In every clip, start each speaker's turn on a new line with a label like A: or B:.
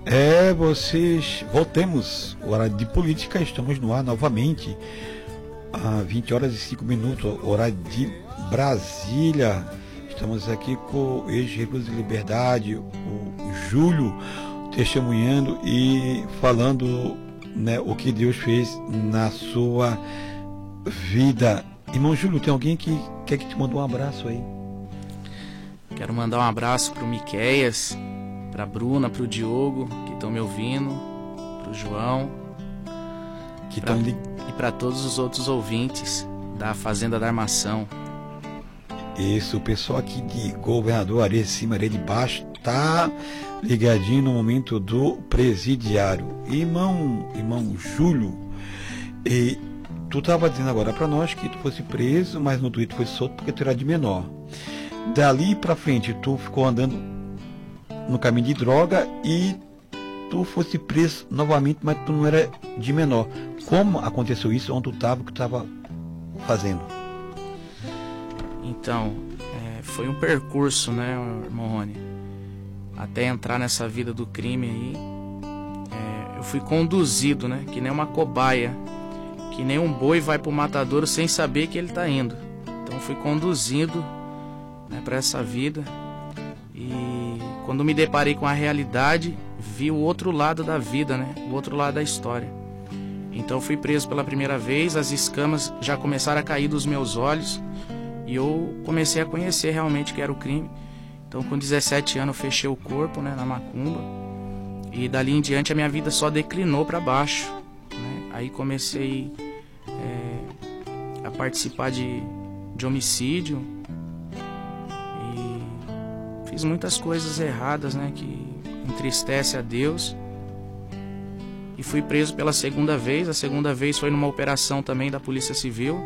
A: Vocês, voltemos, hora de política, estamos no ar novamente, às 20 horas e 5 minutos, hora de Brasília. Estamos aqui com o ex-recluso de liberdade, o Júlio, testemunhando e falando, né, o que Deus fez na sua vida. Irmão Júlio, tem alguém que quer que te mande um abraço aí?
B: Quero mandar um abraço pro Miqueias, pra Bruna, pro Diogo, que estão me ouvindo, pro João, e para todos os outros ouvintes da Fazenda da Armação.
A: Isso, o pessoal aqui de Governador Areia de Cima, Areia de Baixo, tá ligadinho no momento do presidiário. Irmão Júlio, e tu tava dizendo agora para nós que tu fosse preso, mas no Twitter foi solto porque tu era de menor. Dali pra frente, tu ficou andando no caminho de droga e tu fosse preso novamente, mas tu não era de menor. Como aconteceu isso? Onde tu estava, o que tu estava fazendo?
B: Então, foi um percurso, né, irmão Rony? Até entrar nessa vida do crime aí, eu fui conduzido, né, que nem uma cobaia, que nem um boi vai pro matadouro sem saber que ele tá indo. Então fui conduzido, né, para essa vida. E quando me deparei com a realidade, vi o outro lado da vida, né? O outro lado da história. Então fui preso pela primeira vez, as escamas já começaram a cair dos meus olhos e eu comecei a conhecer realmente o que era o crime. Então com 17 anos eu fechei o corpo, né, na macumba, e dali em diante a minha vida só declinou para baixo, né? Aí comecei a participar de homicídio. Fiz muitas coisas erradas, né, que entristece a Deus. E fui preso pela segunda vez. A segunda vez foi numa operação também da Polícia Civil.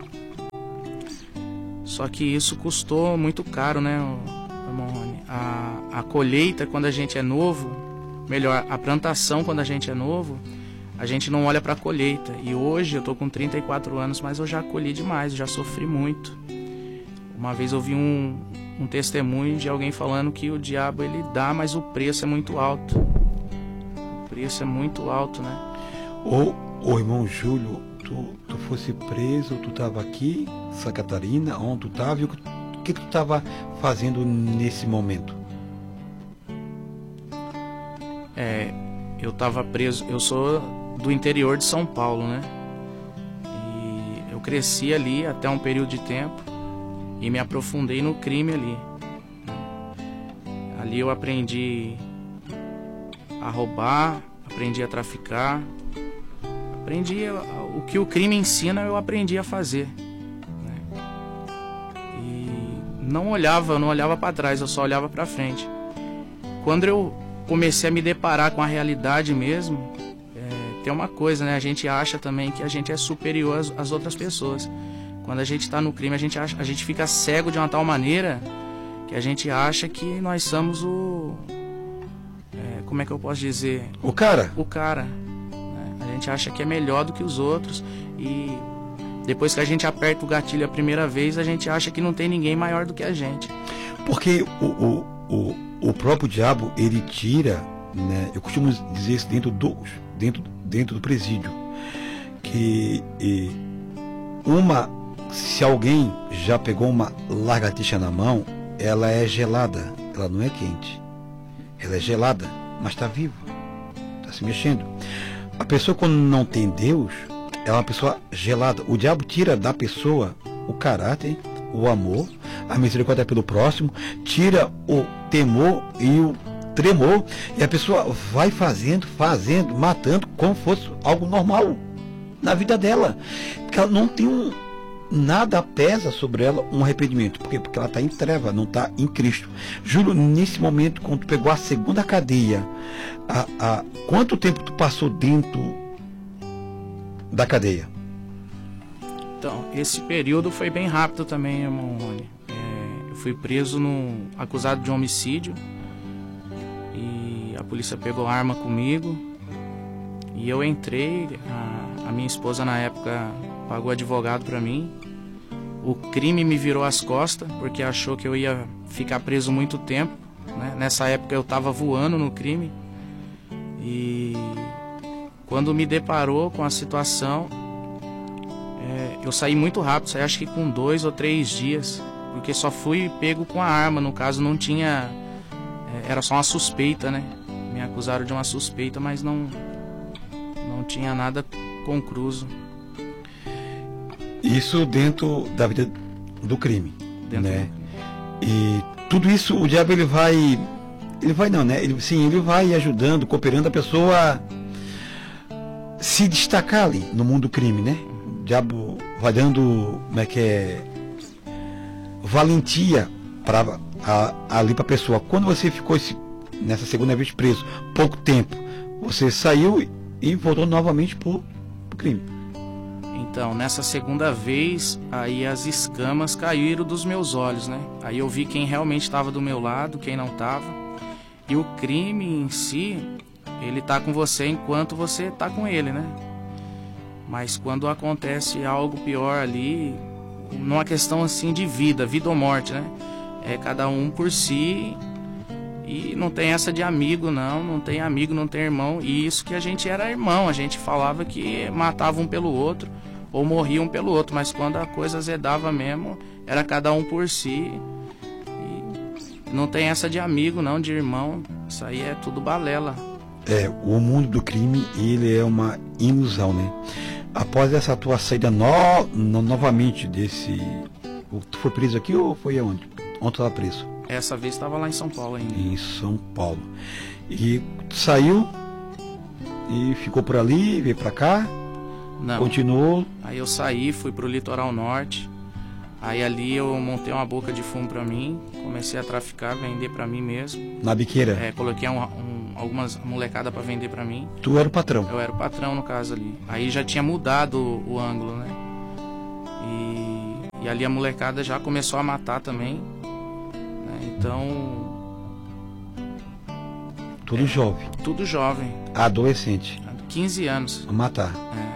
B: Só que isso custou muito caro, né, irmão Rony? A colheita quando a gente é novo, melhor, a plantação quando a gente é novo, a gente não olha para a colheita. E hoje eu tô com 34 anos, mas eu já colhi demais, eu já sofri muito. Uma vez eu vi um testemunho de alguém falando que o diabo ele dá, mas o preço é muito alto. O preço é muito alto, né?
A: Ô irmão Júlio, tu fosse preso, tu estava aqui, Santa Catarina, onde tu estava, e o que tu estava fazendo nesse momento?
B: Eu estava preso, eu sou do interior de São Paulo, né? E eu cresci ali até um período de tempo e me aprofundei no crime ali. Ali eu aprendi a roubar, aprendi a traficar, aprendi o que o crime ensina, eu aprendi a fazer, né? E não olhava para trás, eu só olhava para frente. Quando eu comecei a me deparar com a realidade mesmo, tem uma coisa, né? A gente acha também que a gente é superior às outras pessoas. Quando a gente está no crime, a gente fica cego de uma tal maneira que a gente acha que nós somos como é que eu posso dizer?
A: O cara.
B: Né? A gente acha que é melhor do que os outros e depois que a gente aperta o gatilho a primeira vez, a gente acha que não tem ninguém maior do que a gente.
A: Porque o próprio diabo, ele tira, né? Eu costumo dizer isso dentro do presídio, que se alguém já pegou uma lagartixa na mão, ela é gelada, ela não é quente. Ela é gelada, mas está viva, está se mexendo. A pessoa, quando não tem Deus, é uma pessoa gelada. O diabo tira da pessoa o caráter, o amor, a misericórdia pelo próximo, tira o temor e o tremor, e a pessoa vai fazendo, matando, como fosse algo normal na vida dela. Porque ela não tem nada pesa sobre ela um arrependimento. Por quê? Porque ela está em treva, não está em Cristo. Júlio, nesse momento, quando tu pegou a segunda cadeia, quanto tempo tu passou dentro da cadeia?
B: Então, esse período foi bem rápido também, irmão Rony. Eu fui preso acusado de homicídio e a polícia pegou arma comigo e eu entrei. A minha esposa na época pagou advogado para mim. O crime me virou as costas porque achou que eu ia ficar preso muito tempo, né? Nessa época eu estava voando no crime E quando me deparou com a situação, eu saí muito rápido, saí acho que com 2 ou 3 dias, porque só fui pego com a arma, no caso não tinha, era só uma suspeita, né? Me acusaram de uma suspeita, mas não tinha nada concluso.
A: Isso dentro da vida do crime,
B: Dentro
A: né? E tudo isso o diabo ele vai não, né? Ele vai ajudando, cooperando a pessoa a se destacar ali no mundo do crime, né? O diabo vai dando, valentia ali para a pessoa. Quando você ficou nessa segunda vez preso, pouco tempo, você saiu e voltou novamente pro crime.
B: Então, nessa segunda vez, aí as escamas caíram dos meus olhos, né? Aí eu vi quem realmente estava do meu lado, quem não estava. E o crime em si, ele tá com você enquanto você tá com ele, né? Mas quando acontece algo pior ali, numa questão assim de vida ou morte, né? É cada um por si e não tem essa de amigo, não tem amigo, não tem irmão. E isso que a gente era irmão, a gente falava que matava um pelo outro ou morria um pelo outro, mas quando a coisa azedava mesmo, era cada um por si. E não tem essa de amigo, não, de irmão. Isso aí é tudo balela.
A: O mundo do crime, ele é uma ilusão, né? Após essa tua saída novamente desse... Tu foi preso aqui ou foi aonde? Onde tu estava preso?
B: Essa vez estava lá em São Paulo ainda.
A: Em São Paulo. E tu saiu e ficou por ali, veio pra cá?
B: Não.
A: Continuou?
B: Aí eu saí, fui pro litoral norte. Aí ali eu montei uma boca de fumo pra mim, comecei a traficar, vender pra mim mesmo.
A: Na biqueira?
B: Coloquei algumas molecadas pra vender pra mim.
A: Tu era o patrão?
B: Eu era o patrão no caso ali. Aí já tinha mudado o ângulo, né? E ali a molecada já começou a matar também, né? Então...
A: Tudo jovem?
B: Tudo jovem.
A: Adolescente?
B: 15 anos.
A: A matar?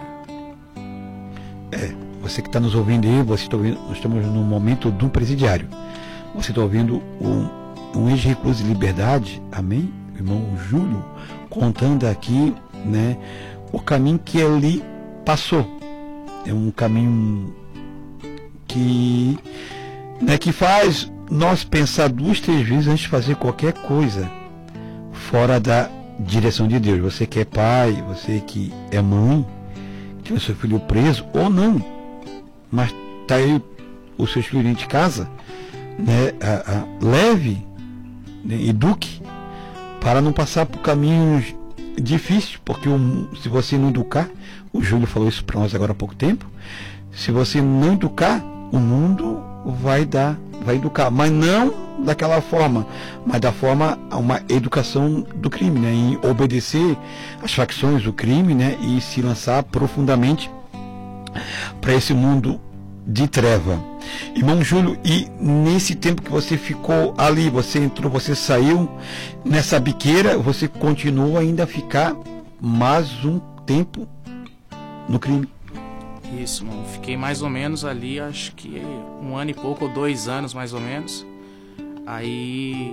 A: Você que está nos ouvindo aí, nós estamos no momento do presidiário. Você está ouvindo um ex-recluso de liberdade, amém? O irmão Júlio, contando aqui, né, o caminho que ele passou. É um caminho que faz nós pensar 2, 3 vezes antes de fazer qualquer coisa fora da direção de Deus. Você que é pai, você que é mãe, que o seu filho preso ou não, mas está aí o seu filho dentro de casa, né, leve, né, eduque, para não passar por caminhos difíceis, porque se você não educar, o Júlio falou isso para nós agora há pouco tempo, se você não educar, o mundo vai educar, mas não daquela forma, mas da forma, uma educação do crime, né, em obedecer às facções do crime, né, e se lançar profundamente para esse mundo de treva. Irmão Júlio, e nesse tempo que você ficou ali, você entrou, você saiu nessa biqueira, você continuou ainda a ficar mais um tempo no crime?
B: Isso, mano. Fiquei mais ou menos ali, acho que 1 ano e pouco, ou 2 anos mais ou menos. Aí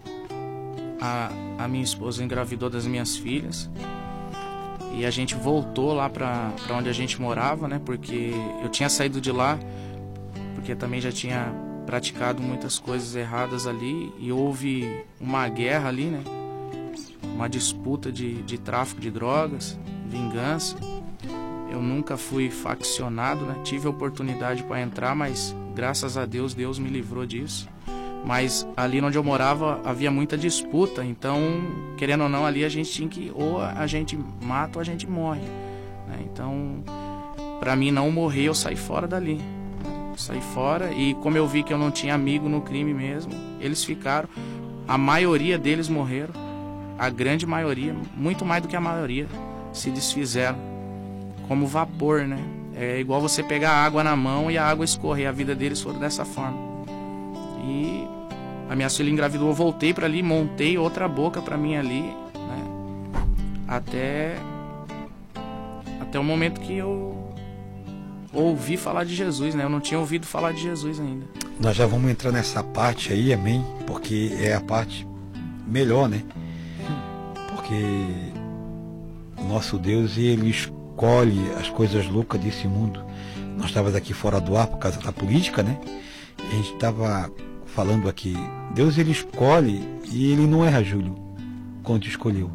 B: a minha esposa engravidou das minhas filhas e a gente voltou lá pra onde a gente morava, né? Porque eu tinha saído de lá porque também já tinha praticado muitas coisas erradas ali e houve uma guerra ali, né? Uma disputa de tráfico de drogas, vingança. Eu nunca fui faccionado, né? Tive a oportunidade para entrar, mas graças a Deus, Deus me livrou disso. Mas ali onde eu morava havia muita disputa, então, querendo ou não, ali a gente tinha que, ou a gente mata ou a gente morre, né? Então, para mim não morrer, eu saí fora dali. Saí fora e como eu vi que eu não tinha amigo no crime mesmo, eles ficaram. A maioria deles morreram, a grande maioria, muito mais do que a maioria, se desfizeram como vapor, né? É igual você pegar água na mão e a água escorrer. A vida deles foi dessa forma. E a minha filha engravidou, eu voltei para ali, montei outra boca para mim ali, né? Até o momento que eu ouvi falar de Jesus, né? Eu não tinha ouvido falar de Jesus ainda.
A: Nós já vamos entrar nessa parte aí, amém? Porque é a parte melhor, né? Porque nosso Deus, ele escolhe as coisas loucas desse mundo. Nós estávamos aqui fora do ar por causa da política, né? A gente estava falando aqui, Deus ele escolhe e ele não erra, Júlio, quando te escolheu.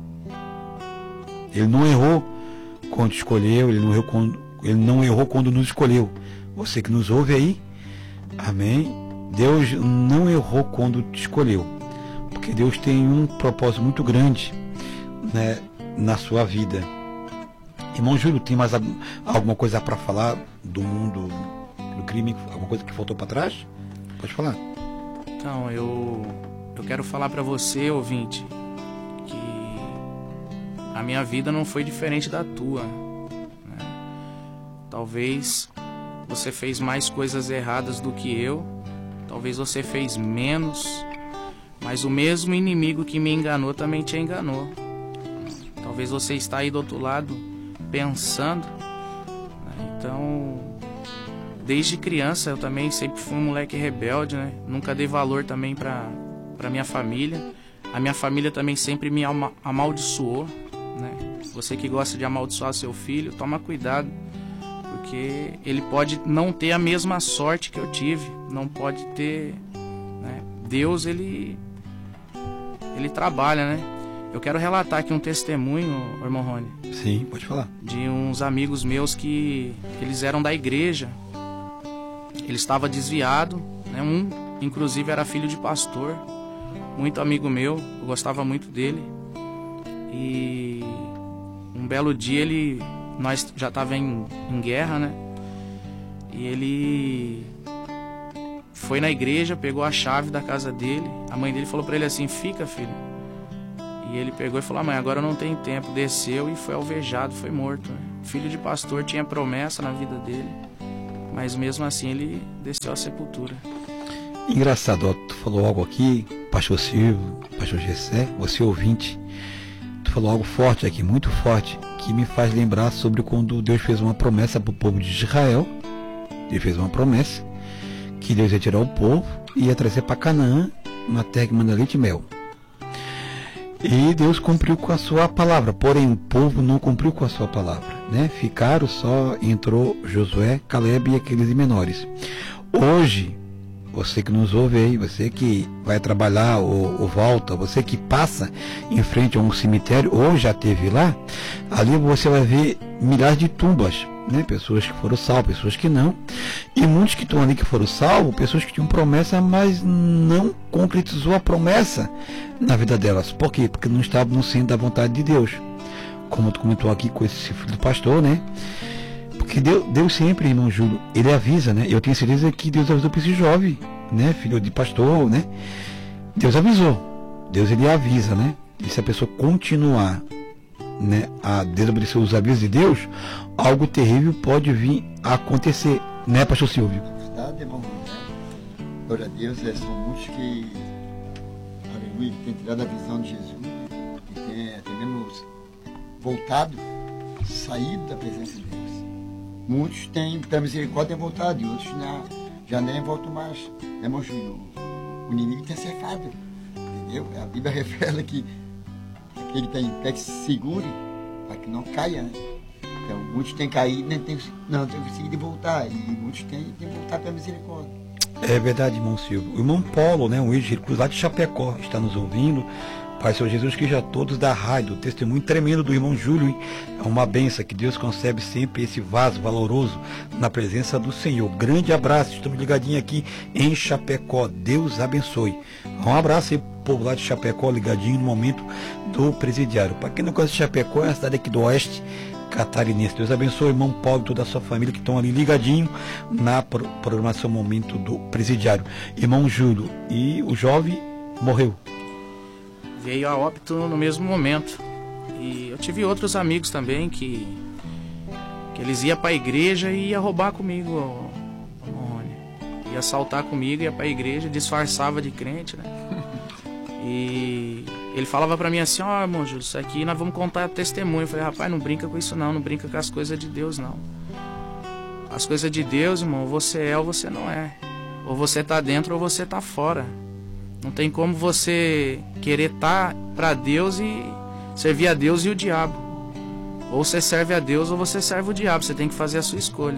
A: Ele não errou quando te escolheu, ele não errou quando nos escolheu. Você que nos ouve aí, amém? Deus não errou quando te escolheu, porque Deus tem um propósito muito grande, né, na sua vida. Irmão Júlio, tem mais alguma coisa para falar do mundo do crime? Alguma coisa que faltou para trás? Pode falar.
B: Então, eu quero falar para você, ouvinte, que a minha vida não foi diferente da tua, né? Talvez você fez mais coisas erradas do que eu, talvez você fez menos, mas o mesmo inimigo que me enganou também te enganou. Talvez você está aí do outro lado pensando, né? Então, desde criança eu também sempre fui um moleque rebelde, né? Nunca dei valor também para minha família. A minha família também sempre me amaldiçoou, né? Você que gosta de amaldiçoar seu filho, toma cuidado, porque ele pode não ter a mesma sorte que eu tive, não pode ter, né? Deus, ele trabalha, né? Eu quero relatar aqui um testemunho, irmão Rony.
A: Sim, pode falar.
B: De uns amigos meus que eles eram da igreja. Ele estava desviado, né? Um, inclusive, era filho de pastor. Muito amigo meu, eu gostava muito dele. E um belo dia nós já estava em guerra, né? E ele foi na igreja, pegou a chave da casa dele. A mãe dele falou para ele assim: fica, filho. E ele pegou e falou: mãe, agora eu não tenho tempo. Desceu e foi alvejado, foi morto, né? Filho de pastor, tinha promessa na vida dele, mas mesmo assim ele desceu à sepultura.
A: Engraçado, ó, tu falou algo aqui, pastor Silvio, pastor Gessé, você ouvinte, tu falou algo forte aqui, muito forte, que me faz lembrar sobre quando Deus fez uma promessa para o povo de Israel. Ele fez uma promessa que Deus ia tirar o povo e ia trazer para Canaã uma terra que manda leite e mel. E Deus cumpriu com a sua palavra, porém o povo não cumpriu com a sua palavra, né? Ficaram só, entrou Josué, Caleb e aqueles menores. Hoje, você que nos ouve aí, você que vai trabalhar ou volta, você que passa em frente a um cemitério ou já esteve lá, ali você vai ver milhares de tumbas, né? Pessoas que foram salvas, pessoas que não. E muitos que estão ali que foram salvos, pessoas que tinham promessa, mas não concretizou a promessa na vida delas. Por quê? Porque não estavam no centro da vontade de Deus. Como tu comentou aqui com esse filho do pastor, né? Porque Deus sempre, irmão Júlio, ele avisa, né? Eu tenho certeza que Deus avisou para esse jovem, né? Filho de pastor, né? Deus avisou. Deus, ele avisa, né? E se a pessoa continuar, né, a desobedecer os avisos de Deus, algo terrível pode vir a acontecer, né, pastor Silvio?
C: Verdade, irmão. Glória a Deus, são muitos que, aleluia, que têm tirado a visão de Jesus, que têm até mesmo voltado, saído da presença de Deus. Muitos têm, pela misericórdia, voltado, e outros já nem voltam mais. Né, irmão Júlio? O inimigo tem cefado, entendeu? A Bíblia revela que aquele que está em pé que se segure, para que não caia, né? Então, muitos têm caído, não têm conseguido voltar, e muitos têm voltado pela misericórdia.
A: É verdade, irmão Silvio. O irmão Paulo, né, um ex-recluso lá de Chapecó, está nos ouvindo. Pai, Senhor Jesus, que já todos da rádio, testemunho tremendo do irmão Júlio, hein? É uma benção que Deus concebe sempre esse vaso valoroso na presença do Senhor. Grande abraço, estamos ligadinhos aqui em Chapecó. Deus abençoe. Um abraço aí, povo lá de Chapecó, ligadinho no momento do presidiário. Para quem não conhece Chapecó, é uma cidade aqui do oeste catarinense. Deus abençoe, irmão Paulo e toda a sua família que estão ali ligadinho na programação momento do presidiário. Irmão Júlio, e o jovem morreu.
B: Veio a óbito no mesmo momento. E eu tive outros amigos também que eles iam para a igreja e ia roubar comigo, Rony. Ia assaltar comigo, ia para a igreja, disfarçava de crente, né? E ele falava para mim assim: ó, irmão Júlio, isso aqui nós vamos contar testemunho. Eu falei: rapaz, não brinca com isso não brinca com as coisas de Deus não. As coisas de Deus, irmão, você é ou você não é. Ou você tá dentro ou você tá fora. Não tem como você querer estar para Deus e servir a Deus e o diabo. Ou você serve a Deus ou você serve o diabo. Você tem que fazer a sua escolha.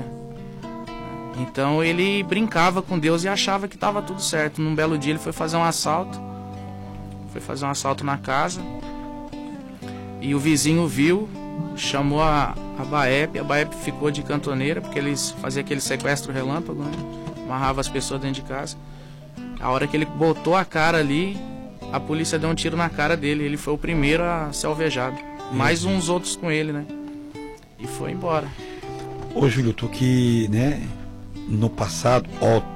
B: Então ele brincava com Deus e achava que estava tudo certo. Num belo dia ele foi fazer um assalto. Foi fazer um assalto na casa. E o vizinho viu, chamou a BAEP. A BAEP ficou de cantoneira, porque eles faziam aquele sequestro relâmpago, né? Amarrava as pessoas dentro de casa. A hora que ele botou a cara ali, a polícia deu um tiro na cara dele. Ele foi o primeiro a ser alvejado. Mais uns outros com ele, né? E foi embora.
A: Ô Júlio, tu que, né, no passado,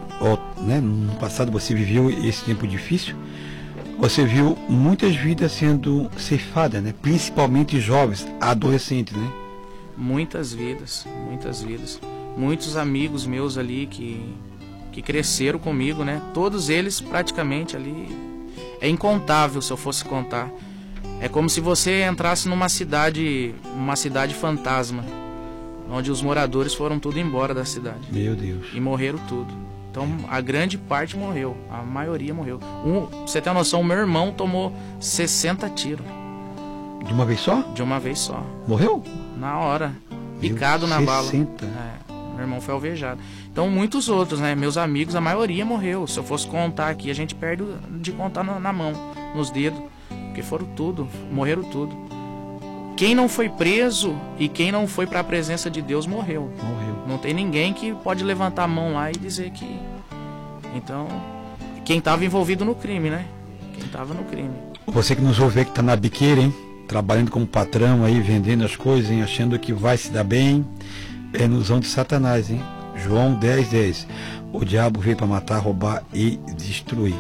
A: né, no passado você viveu esse tempo difícil, você viu muitas vidas sendo ceifadas, né? Principalmente jovens, adolescentes, né?
B: Muitas vidas, muitas vidas. Muitos amigos meus ali que cresceram comigo, né? Todos eles praticamente ali, é incontável se eu fosse contar. É como se você entrasse numa cidade fantasma, onde os moradores foram tudo embora da cidade.
A: Meu Deus.
B: E morreram tudo. Então a grande parte morreu, a maioria morreu. Pra você ter uma noção, o meu irmão tomou 60 tiros.
A: De uma vez só?
B: De uma vez só.
A: Morreu?
B: Na hora. Picado na bala.
A: 60?
B: Meu irmão foi alvejado. Então muitos outros, né? Meus amigos, a maioria morreu. Se eu fosse contar aqui, a gente perde de contar na mão, nos dedos. Porque foram tudo, morreram tudo. Quem não foi preso e quem não foi para a presença de Deus morreu. Não tem ninguém que pode levantar a mão lá e dizer que... Então, quem estava envolvido no crime, né? Quem estava no crime.
A: Você que nos ouve que está na biqueira, hein? Trabalhando como patrão aí, vendendo as coisas, hein? Achando que vai se dar bem. É ilusão de Satanás, hein? João 10:10. O diabo veio para matar, roubar e destruir.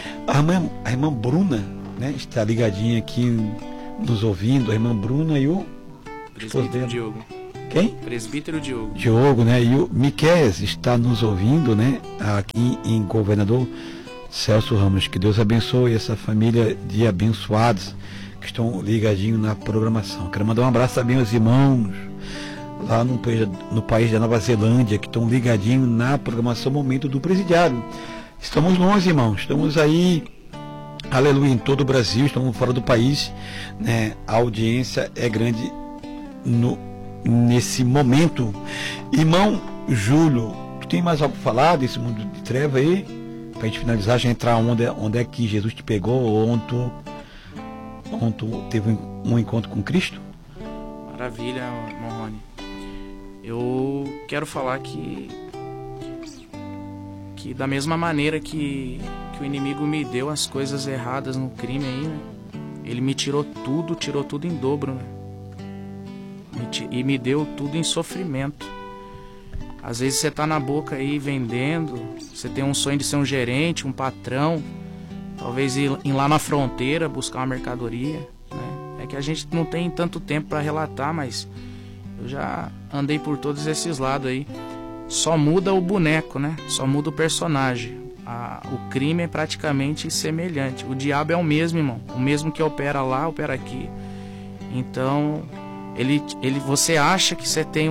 A: A irmã Bruna, né? Está ligadinha aqui nos ouvindo. A irmã Bruna e o...
B: Presbítero Diogo.
A: Quem?
B: Presbítero Diogo.
A: Diogo, né? E o Miqueias está nos ouvindo, né? Aqui em Governador Celso Ramos. Que Deus abençoe essa família de abençoados que estão ligadinhos na programação. Quero mandar um abraço também aos irmãos lá no país da Nova Zelândia, que estão ligadinhos na programação Momento do Presidiário. Estamos longe, irmãos. Estamos aí, aleluia, em todo o Brasil. Estamos fora do país, né? A audiência é grande nesse momento. Irmão Júlio, tu tem mais algo para falar desse mundo de treva aí? Pra gente finalizar, já entrar onde é que Jesus te pegou, ou onde tu teve um encontro com Cristo?
B: Maravilha, irmão Rony. Eu quero falar que da mesma maneira que o inimigo me deu as coisas erradas no crime aí, né? Ele me tirou tudo em dobro, né? E me deu tudo em sofrimento. Às vezes você tá na boca aí vendendo, você tem um sonho de ser um gerente, um patrão, talvez ir lá na fronteira buscar uma mercadoria, né? É que a gente não tem tanto tempo para relatar, mas eu já andei por todos esses lados aí. Só muda o boneco, né? Só muda o personagem. O crime é praticamente semelhante. O diabo é o mesmo, irmão. O mesmo que opera lá, opera aqui. Então, você acha que você tem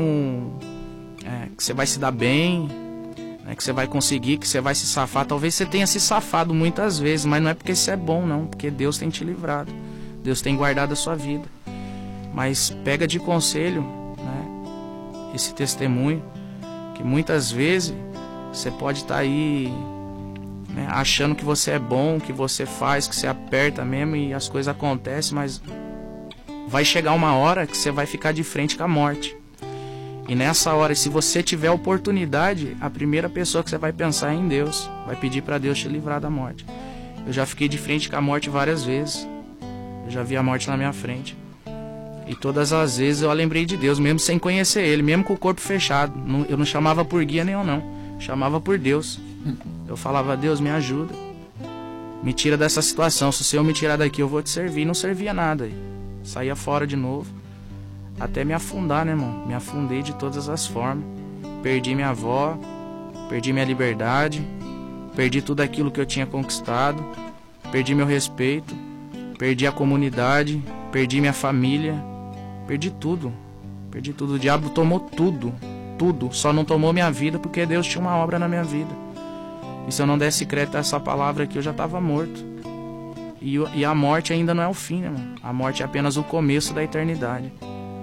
B: que você vai se dar bem, né? Que você vai conseguir, que você vai se safar. Talvez você tenha se safado muitas vezes, mas não é porque isso é bom, não. Porque Deus tem te livrado. Deus tem guardado a sua vida. Mas pega de conselho, né, esse testemunho, que muitas vezes você pode estar aí, né, achando que você é bom, que você faz, que você aperta mesmo e as coisas acontecem, mas vai chegar uma hora que você vai ficar de frente com a morte. E nessa hora, se você tiver oportunidade, a primeira pessoa que você vai pensar é em Deus, vai pedir para Deus te livrar da morte. Eu já fiquei de frente com a morte várias vezes. Eu já vi a morte na minha frente. E todas as vezes eu lembrei de Deus, mesmo sem conhecer Ele, mesmo com o corpo fechado. Eu não chamava por guia nenhum, não. Chamava por Deus. Eu falava, Deus, me ajuda. Me tira dessa situação. Se o Senhor me tirar daqui, eu vou te servir. Não servia nada. Saía fora de novo. Até me afundar, né, irmão? Me afundei de todas as formas. Perdi minha avó. Perdi minha liberdade. Perdi tudo aquilo que eu tinha conquistado. Perdi meu respeito. Perdi a comunidade. Perdi minha família. Perdi tudo. Perdi tudo. O diabo tomou tudo. Tudo. Só não tomou minha vida porque Deus tinha uma obra na minha vida. E se eu não desse crédito a essa palavra aqui, eu já estava morto. E a morte ainda não é o fim, né, mano? A morte é apenas o começo da eternidade.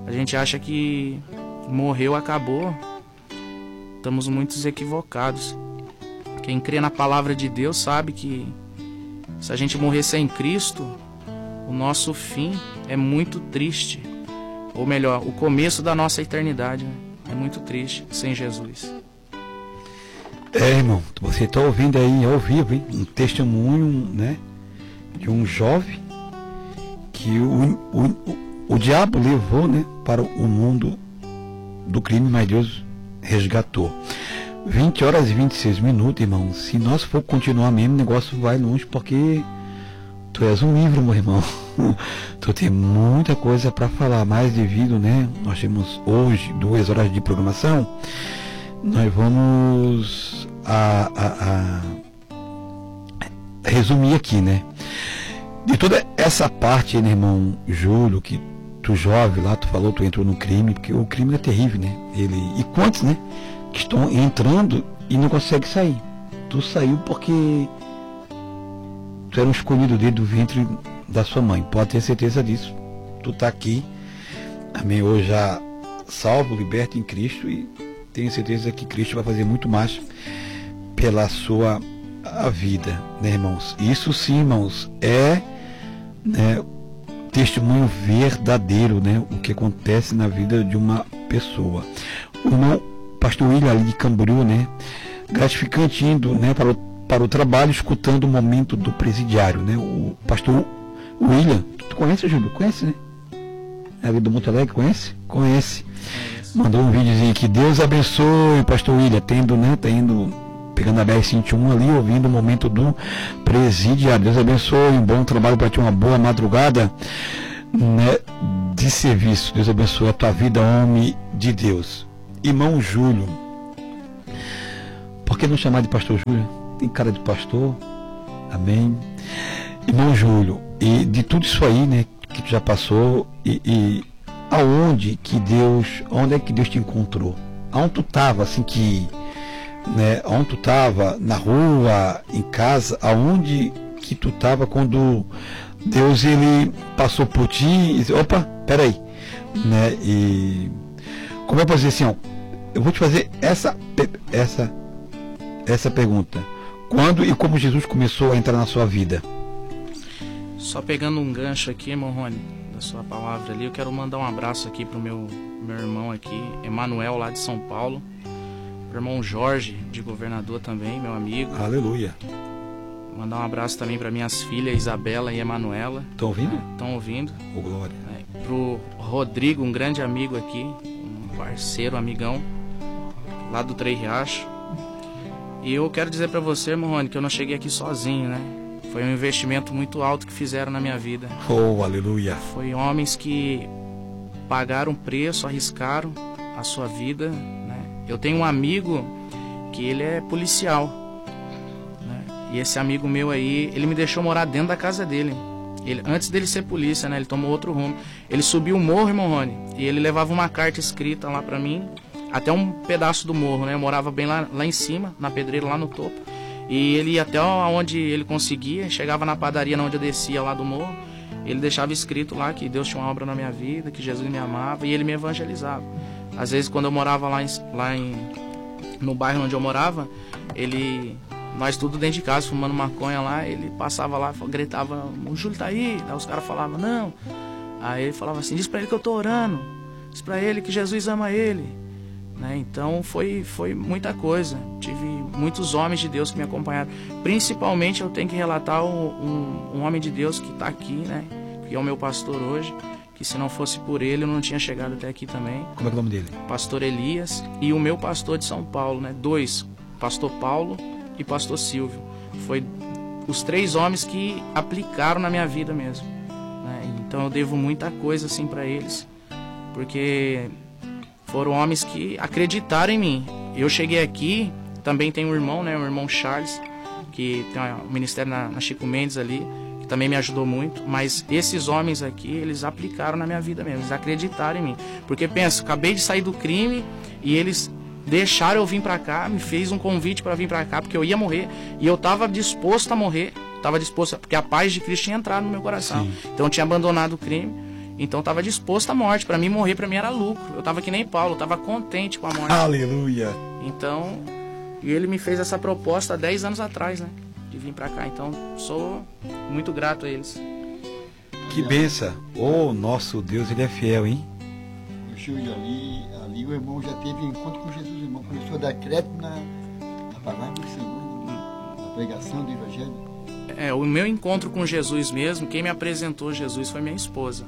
B: A gente acha que morreu, acabou. Estamos muito equivocados. Quem crê na palavra de Deus sabe que se a gente morrer sem Cristo, o nosso fim é muito triste. Ou melhor, o começo da nossa eternidade, né? É muito triste sem Jesus.
A: Irmão, você está ouvindo aí ao vivo, hein? Um testemunho, né, de um jovem que o diabo levou, né, para o mundo do crime, mas Deus resgatou. 20 horas e 26 minutos, irmão. Se nós for continuar mesmo, o negócio vai longe, porque tu és um livro, meu irmão. Tu tem muita coisa para falar, mas devido, né, nós temos hoje 2 horas de programação, nós vamos resumir aqui, né? De toda essa parte, né, irmão Júlio, que tu jovem lá, tu falou, tu entrou no crime, porque o crime é terrível, né? E quantos, né, que estão entrando e não conseguem sair? Tu saiu porque tu era um escolhido dele do ventre da sua mãe, pode ter certeza disso. Tu tá aqui, amém, hoje já salvo, liberto em Cristo, e tenho certeza que Cristo vai fazer muito mais pela sua vida, né, irmãos? Isso sim, irmãos, é, né, testemunho verdadeiro, né, o que acontece na vida de uma pessoa. O irmão pastor William ali de Camboriú, né, gratificante indo, né, para o trabalho, escutando o momento do presidiário, né? O pastor William, tu conhece, Júlio? Conhece, né? É ali do Monte Alegre, conhece? Conhece. Mandou um videozinho aqui, Deus abençoe, pastor William, tá indo, pegando a BR-101 ali, ouvindo o momento do presidiário. Deus abençoe, um bom trabalho para ti, uma boa madrugada, né, de serviço. Deus abençoe a tua vida, homem de Deus. Irmão Júlio, por que não chamar de pastor Júlio? Tem cara de pastor, amém. Irmão Júlio, e de tudo isso aí, né, que tu já passou, e onde é que Deus te encontrou? Aonde tu estava, assim, né, onde tu estava, na rua, em casa, aonde que tu estava quando Deus, ele passou por ti e disse, opa, peraí, né, e como é para dizer assim, ó, eu vou te fazer essa pergunta, quando e como Jesus começou a entrar na sua vida?
B: Só pegando um gancho aqui, irmão Rony, da sua palavra ali, eu quero mandar um abraço aqui pro meu irmão aqui, Emanuel, lá de São Paulo, pro irmão Jorge, de Governador também, meu amigo.
A: Aleluia.
B: Mandar um abraço também para minhas filhas, Isabela e Emanuela.
A: Estão ouvindo?
B: Estão ouvindo.
A: Oh, glória.
B: Pro Rodrigo, um grande amigo aqui, um parceiro, amigão, lá do Três Riachos. E eu quero dizer para você, irmão Rony, que eu não cheguei aqui sozinho, né? Foi um investimento muito alto que fizeram na minha vida.
A: Oh, aleluia.
B: Foi homens que pagaram preço, arriscaram a sua vida, né? Eu tenho um amigo que ele é policial, né? E esse amigo meu aí, ele me deixou morar dentro da casa dele. Antes dele ser polícia, né? Ele tomou outro rumo. Ele subiu o morro, irmão Rony, e ele levava uma carta escrita lá pra mim, até um pedaço do morro, né? Eu morava bem lá em cima, na pedreira, lá no topo. E ele ia até onde ele conseguia, chegava na padaria onde eu descia lá do morro, ele deixava escrito lá que Deus tinha uma obra na minha vida, que Jesus me amava, e ele me evangelizava. Às vezes, quando eu morava no bairro onde eu morava, nós tudo dentro de casa, fumando maconha lá, ele passava lá, gritava, o Júlio tá aí? Aí os caras falavam, não. Aí ele falava assim, diz pra ele que eu tô orando, diz pra ele que Jesus ama ele. Né? Então foi muita coisa. Tive muitos homens de Deus que me acompanharam. Principalmente eu tenho que relatar um homem de Deus que está aqui, né? Que é o meu pastor hoje. Que se não fosse por ele eu não tinha chegado até aqui também.
A: Como é o nome dele?
B: Pastor Elias. E o meu pastor de São Paulo, né? 2, pastor Paulo e pastor Silvio. Foi os 3 homens que aplicaram na minha vida mesmo, né? Então eu devo muita coisa assim para eles, porque foram homens que acreditaram em mim. Eu cheguei aqui, também tem um irmão, né? O irmão Charles, que tem um ministério na Chico Mendes ali, que também me ajudou muito. Mas esses homens aqui, eles aplicaram na minha vida mesmo, eles acreditaram em mim. Porque pensa, acabei de sair do crime e eles deixaram eu vir pra cá, me fez um convite para vir pra cá, porque eu ia morrer. E eu tava disposto a morrer, porque a paz de Cristo tinha entrado no meu coração. Sim. Então eu tinha abandonado o crime. Então estava disposto à morte. Para mim, morrer para mim era lucro. Eu estava que nem Paulo, eu estava contente com a morte.
A: Aleluia.
B: Então, e ele me fez essa proposta há 10 anos atrás, né? De vir para cá. Então, sou muito grato a eles.
A: Que benção. Oh, nosso Deus, ele é fiel, hein?
C: O Júlio, ali o irmão já teve encontro com Jesus. O irmão começou a dar crédito na palavra do Senhor, na pregação do Evangelho.
B: O meu encontro com Jesus mesmo, quem me apresentou Jesus foi minha esposa.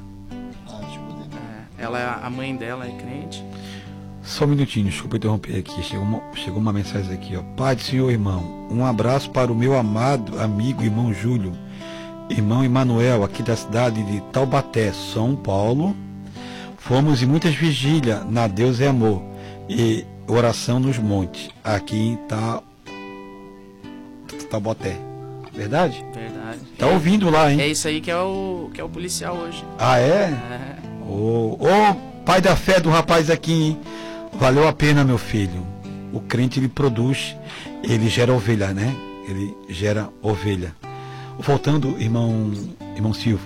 B: A mãe dela é crente.
A: Só um minutinho, desculpa interromper aqui. Chegou uma mensagem aqui, ó. Pai do Senhor, irmão. Um abraço para o meu amado amigo, irmão Júlio. Irmão Emanuel, aqui da cidade de Taubaté, São Paulo. Fomos em muitas vigílias na Deus é Amor e oração nos montes, aqui em Taubaté. Verdade?
B: Verdade.
A: Tá ouvindo lá, hein?
B: É isso aí que é o policial hoje.
A: Ah, é? Ô, pai da fé do rapaz aqui, hein? Valeu a pena, meu filho. O crente, ele produz, ele gera ovelha, né? Ele gera ovelha. Voltando, irmão Silvio,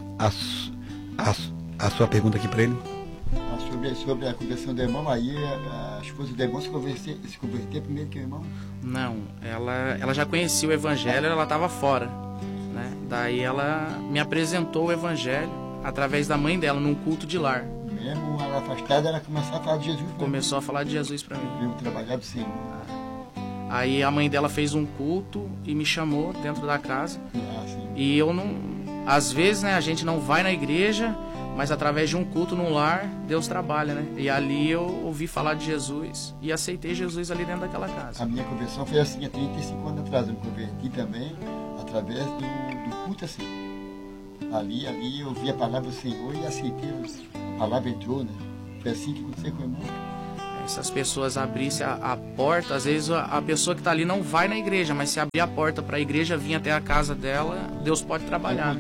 A: a sua pergunta aqui para ele.
C: Sobre a conversão do irmão, aí a esposa do irmão se converteu primeiro que o irmão?
B: Não, ela já conhecia o Evangelho, ela estava fora, né? Daí ela me apresentou o Evangelho através da mãe dela, num culto de lar.
C: Mesmo ela afastada, ela começou a falar de Jesus.
B: Começou a falar de Jesus para mim.
C: Viu trabalhar do Senhor.
B: Aí a mãe dela fez um culto e me chamou dentro da casa. E eu não... Às vezes, né, a gente não vai na igreja, mas através de um culto no lar, Deus trabalha, né? E ali eu ouvi falar de Jesus e aceitei Jesus ali dentro daquela casa.
C: A minha conversão foi assim, há 35 anos atrás. Eu me converti também através do culto assim. Ali eu ouvi a palavra do Senhor e aceitei. A palavra entrou, né? Foi assim que aconteceu com o irmão.
B: Se as pessoas abrissem a porta, às vezes a pessoa que está ali não vai na igreja, mas se abrir a porta para a igreja vir até a casa dela, Deus pode trabalhar.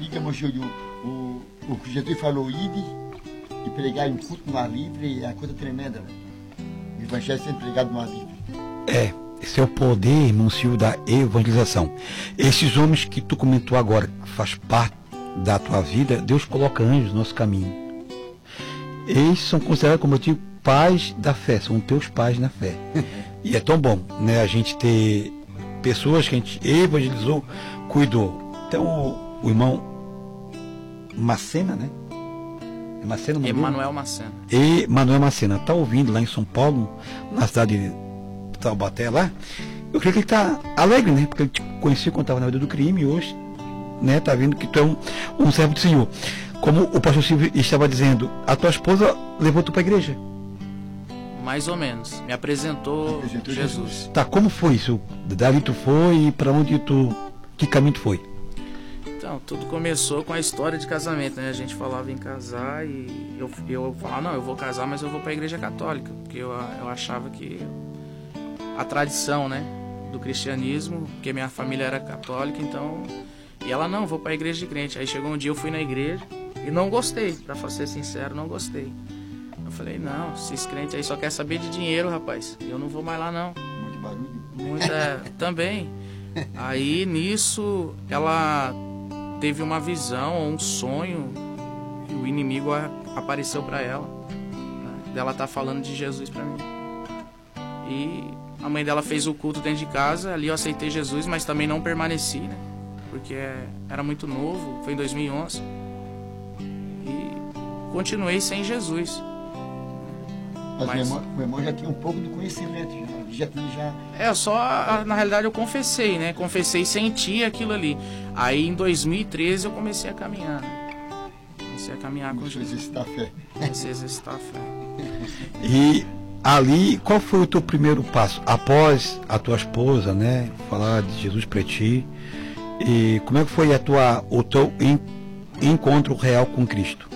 C: O que Jesus falou, ide e pregar em culto no ar livre, é a coisa tremenda, né? O evangelho sendo pregado no ar livre.
A: Esse é o poder, irmão Silvio, da evangelização. Esses homens que tu comentou agora, que faz parte da tua vida, Deus coloca anjos no nosso caminho. Eles são considerados, como eu digo, pais da fé, são teus pais na fé. E é tão bom, né, a gente ter pessoas que a gente evangelizou, cuidou. Então o irmão Macena, né? É Macena,
B: Emanuel Macena.
A: Emanuel Macena, tá ouvindo lá em São Paulo, na cidade de Taubaté lá. Eu creio que ele tá alegre, né? Porque ele te conhecia quando estava na vida do crime e hoje, né, tá vendo que tu é um servo do Senhor. Como o pastor Silvio estava dizendo, a tua esposa levou tu para a igreja?
B: Mais ou menos. Me apresentou Jesus.
A: Tá, como foi isso? Dali tu foi e para onde que caminho tu foi?
B: Então, tudo começou com a história de casamento, né? A gente falava em casar e eu falava, não, eu vou casar, mas eu vou para a igreja católica, porque eu achava que a tradição, né, do cristianismo, porque minha família era católica, então... E ela, não, vou para a igreja de crente. Aí chegou um dia, eu fui na igreja e não gostei, para ser sincero, não gostei. Eu falei, não, esses crentes aí só quer saber de dinheiro, rapaz. Eu não vou mais lá, não.
C: Muito barulho.
B: Também. Aí, nisso, ela teve uma visão, um sonho, e o inimigo apareceu para ela, né? Dela tá falando de Jesus para mim. E a mãe dela fez o culto dentro de casa, ali eu aceitei Jesus, mas também não permaneci, né? Porque era muito novo, foi em 2011. E continuei sem Jesus.
C: Mas o irmão já tinha um pouco de conhecimento,
B: na realidade eu confessei, né? Confessei e senti aquilo ali. Aí em 2013 eu comecei a caminhar, né? Comecei a caminhar com Jesus. Comecei a exercitar a fé.
A: E ali, qual foi o teu primeiro passo? Após a tua esposa, né, falar de Jesus para ti, e como é que foi o teu encontro real com Cristo?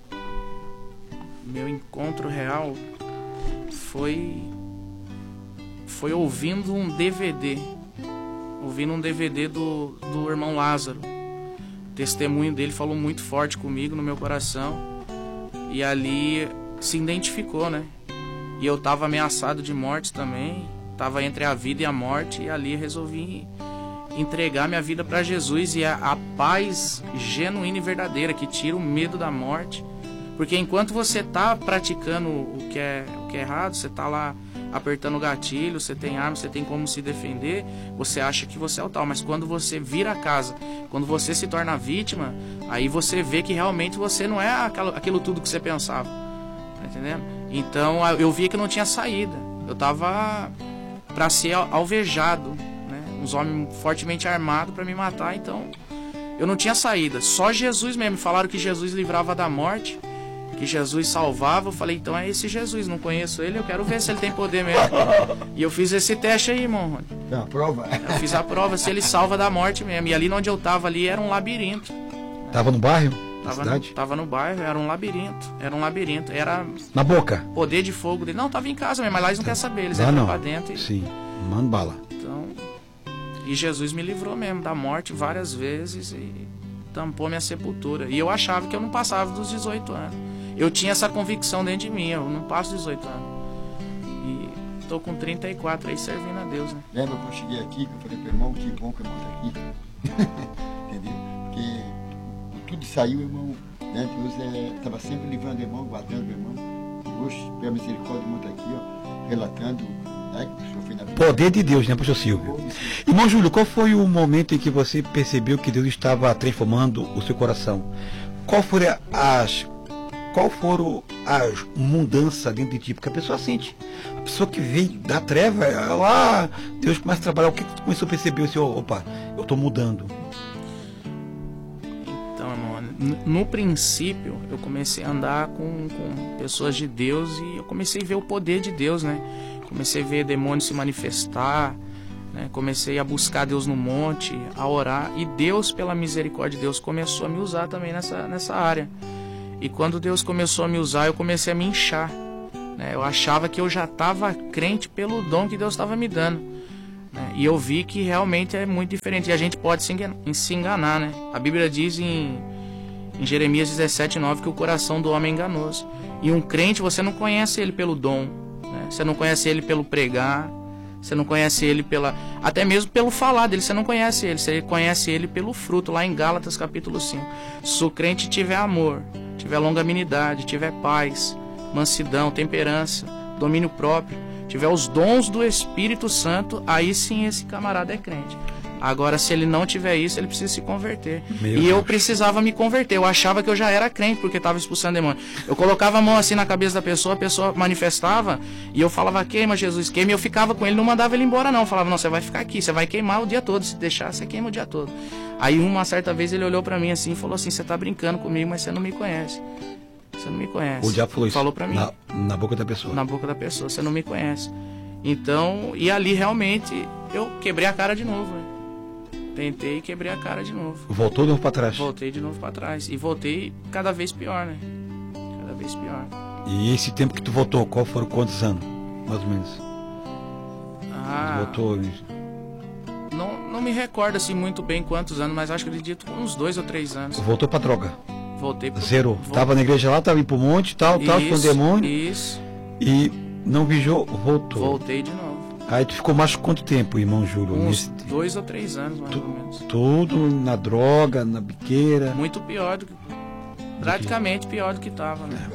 B: Meu encontro real foi ouvindo um DVD. Ouvindo um DVD do irmão Lázaro. O testemunho dele falou muito forte comigo, no meu coração. E ali se identificou, né? E eu estava ameaçado de morte também. Estava entre a vida e a morte. E ali resolvi entregar minha vida para Jesus. E a paz genuína e verdadeira que tira o medo da morte Porque enquanto você tá praticando o que é errado, você tá lá apertando o gatilho, você tem arma, você tem como se defender, você acha que você é o tal. Mas quando você vira a casa, quando você se torna vítima, aí você vê que realmente você não é aquilo tudo que você pensava. Tá entendendo? Então eu via que não tinha saída. Eu tava para ser alvejado, né? Uns homens fortemente armados para me matar, então eu não tinha saída. Só Jesus mesmo. Falaram que Jesus livrava da morte, que Jesus salvava. Eu falei, então é esse Jesus, não conheço ele, eu quero ver se ele tem poder mesmo. E eu fiz esse teste aí, irmão.
C: É a prova?
B: Eu fiz a prova se ele salva da morte mesmo. E ali onde eu tava ali era um labirinto.
A: Tava no bairro? Na cidade?
B: Tava no bairro, era um labirinto. Era
A: na boca?
B: Poder de fogo dele. Não, tava em casa mesmo, mas lá eles não querem saber. Eles entram pra dentro e...
A: Sim, manda bala.
B: Então, e Jesus me livrou mesmo da morte várias vezes e tampou minha sepultura. E eu achava que eu não passava dos 18 anos. Eu tinha essa convicção dentro de mim, eu não passo dos 18 anos. E tô com 34 aí servindo a Deus, né?
C: Lembra quando eu cheguei aqui, que eu falei pro irmão, que bom que o irmão tá aqui. Entendeu? Porque tudo saiu, irmão, né? Deus estava sempre livrando o irmão, guardando o irmão. E hoje, pela misericórdia, o irmão tá aqui, ó, relatando, né, que o senhor fez na vida.
A: Poder de Deus, né, pastor Silvio? Irmão Júlio, qual foi o momento em que você percebeu que Deus estava transformando o seu coração? Qual foram as mudanças dentro de ti? Porque a pessoa sente. A pessoa que veio da treva, lá, Deus começa a trabalhar. O que tu começou a perceber? Assim, opa, eu estou mudando.
B: Então, irmão, no princípio, eu comecei a andar com pessoas de Deus e eu comecei a ver o poder de Deus, né? Comecei a ver demônios se manifestar, né? Comecei a buscar Deus no monte, a orar. E Deus, pela misericórdia de Deus, começou a me usar também nessa área. E quando Deus começou a me usar, eu comecei a me inchar, né? Eu achava que eu já estava crente pelo dom que Deus estava me dando, né? E eu vi que realmente é muito diferente. E a gente pode se enganar, né? A Bíblia diz em Jeremias 17:9 que o coração do homem é enganoso. E um crente, você não conhece ele pelo dom, né? Você não conhece ele pelo pregar, você não conhece ele até mesmo pelo falar dele, você não conhece ele, você conhece ele pelo fruto, lá em Gálatas capítulo 5. Se o crente tiver amor, tiver longanimidade, tiver paz, mansidão, temperança, domínio próprio, tiver os dons do Espírito Santo, aí sim esse camarada é crente. Agora, se ele não tiver isso, ele precisa se converter. Eu precisava me converter. Eu achava que eu já era crente porque estava expulsando demônio. Eu colocava a mão assim na cabeça da pessoa, a pessoa manifestava e eu falava, queima Jesus, queima. E eu ficava com ele, não mandava ele embora não. Eu falava, não, você vai ficar aqui, você vai queimar o dia todo. Se deixar, você queima o dia todo. Aí uma certa vez ele olhou pra mim assim e falou assim, você tá brincando comigo, mas você não me conhece. Você não me conhece.
A: O diabo falou isso?
B: Falou pra mim.
A: Na boca da pessoa.
B: Na boca da pessoa, você não me conhece. Então, e ali realmente eu quebrei a cara de novo, né? Tentei e quebrei a cara de novo.
A: Voltou de novo pra trás?
B: Voltei de novo pra trás. E voltei cada vez pior, né? Cada vez pior.
A: E esse tempo que tu voltou, foram quantos anos? Mais ou menos? Tu voltou...
B: Não me recordo assim muito bem quantos anos, mas acho que acredito uns 2 ou 3 anos.
A: Voltou pra droga?
B: Voltei pro...
A: Zerou. Tava na igreja lá, tava indo pro monte e tal, com o demônio.
B: Isso.
A: E não vigiou, voltou.
B: Voltei de novo.
A: Aí tu ficou mais quanto tempo, irmão Júlio?
B: Uns 2 ou 3 anos, mais ou menos.
A: Tudo na droga, na biqueira.
B: Muito pior do que... Praticamente pior do que tava, né?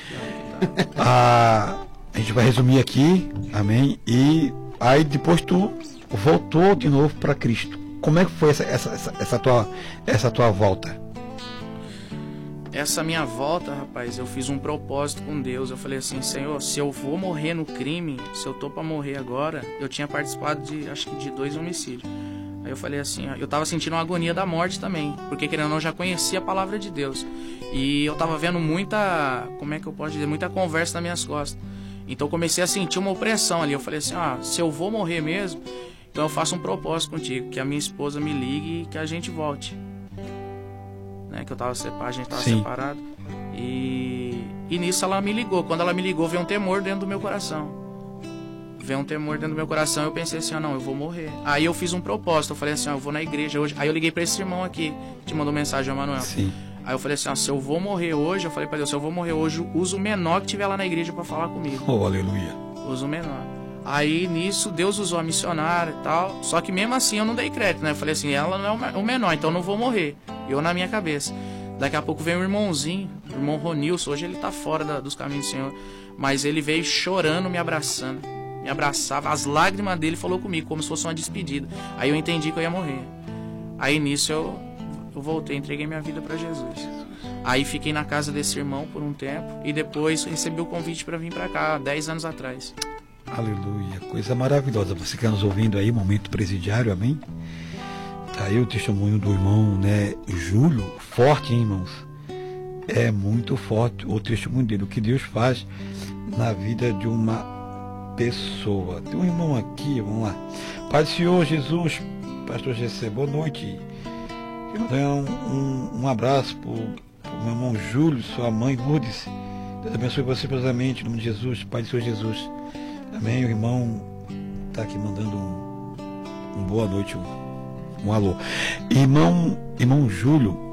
A: A gente vai resumir aqui, amém? E aí depois tu voltou de novo para Cristo. Como é que foi essa tua volta?
B: Essa minha volta, rapaz, eu fiz um propósito com Deus. Eu falei assim, Senhor, se eu vou morrer no crime, se eu tô pra morrer agora, eu tinha participado acho que de 2 homicídios. Aí eu falei assim, eu tava sentindo uma agonia da morte também, porque querendo ou não, eu já conhecia a palavra de Deus. E eu tava vendo muita, como é que eu posso dizer, muita conversa nas minhas costas. Então eu comecei a sentir uma opressão ali. Eu falei assim, se eu vou morrer mesmo, então eu faço um propósito contigo, que a minha esposa me ligue e que a gente volte. Né, que eu tava separado, a gente tava separado. E nisso ela me ligou. Quando ela me ligou, veio um temor dentro do meu coração. Veio um temor dentro do meu coração. Eu pensei assim, não, eu vou morrer. Aí eu fiz um propósito. Eu falei assim, eu vou na igreja hoje. Aí eu liguei pra esse irmão aqui, que te mandou mensagem, o Emanuel.
A: Sim.
B: Aí eu falei assim, se eu vou morrer hoje, eu falei pra Deus, se eu vou morrer hoje, usa o menor que tiver lá na igreja pra falar comigo.
A: Oh, aleluia.
B: Usa o menor. Aí nisso Deus usou a missionária e tal. Só que mesmo assim eu não dei crédito, né? Eu falei assim, ela não é o menor, então eu não vou morrer. Eu na minha cabeça. Daqui a pouco veio um irmãozinho, o irmão Ronilson. Hoje ele tá fora dos caminhos do Senhor. Mas ele veio chorando, me abraçando. Me abraçava, as lágrimas dele falou comigo, como se fosse uma despedida. Aí eu entendi que eu ia morrer. Aí nisso eu voltei, entreguei minha vida para Jesus. Aí fiquei na casa desse irmão por um tempo e depois recebi o convite para vir para cá, 10 anos atrás.
A: Aleluia, coisa maravilhosa. Você que está nos ouvindo aí, momento presidiário, amém? Tá aí o testemunho do irmão, né, Júlio, forte, hein, irmãos? É muito forte o testemunho dele, o que Deus faz na vida de uma pessoa. Tem um irmão aqui, vamos lá. Pai do Senhor Jesus, pastor Gessé, boa noite. Eu vou dar um abraço para o meu irmão Júlio, sua mãe Lourdes. Deus abençoe você pessoalmente, em nome de Jesus, Pai do Senhor Jesus. Amém. O irmão está aqui mandando um boa noite, um alô. Irmão Júlio,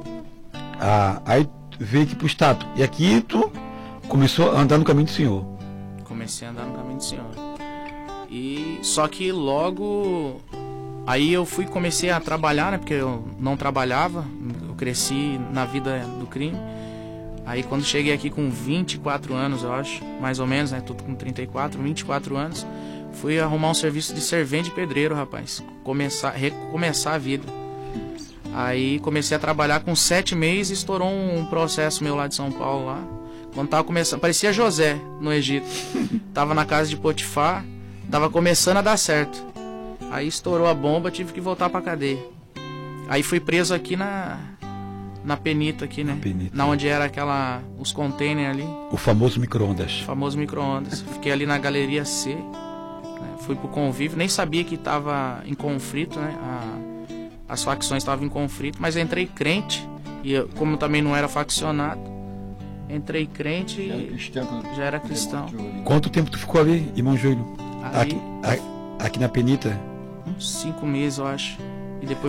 A: aí veio aqui para o estado. E aqui tu começou a andar no caminho do Senhor.
B: Comecei a andar no caminho do Senhor. E só que logo aí eu comecei a trabalhar, né? Porque eu não trabalhava, eu cresci na vida do crime. Aí quando cheguei aqui com 24 anos, eu acho, mais ou menos, né? Tô com 34, 24 anos, fui arrumar um serviço de servente de pedreiro, rapaz. Recomeçar a vida. Aí comecei a trabalhar com 7 meses e estourou um processo meu lá de São Paulo lá. Quando tava começando, parecia José no Egito. Tava na casa de Potifar, tava começando a dar certo. Aí estourou a bomba, tive que voltar pra cadeia. Aí fui preso aqui na Penita aqui, né? Na onde era os containers ali.
A: O famoso micro-ondas.
B: Famoso micro-ondas. Fiquei ali na Galeria C, né? Fui pro convívio, nem sabia que tava em conflito, né? As facções estavam em conflito, mas entrei crente. E eu, como também não era faccionado, entrei crente e já era cristão.
A: Quanto tempo tu ficou ali, irmão Júlio?
B: Aí,
A: Aqui na Penita?
B: uns 5 meses, eu acho. E depois